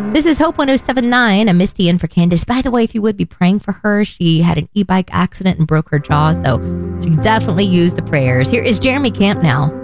This is Hope 1079, a Misty in for Candace. By the way, if you would be praying for her, she had an e-bike accident and broke her jaw, so she could definitely use the prayers. Here is Jeremy Camp now.